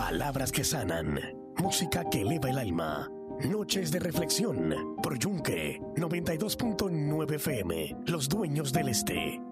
Palabras que sanan. Música que eleva el alma. Noches de reflexión por Yunque 92.9 FM. Los dueños del este.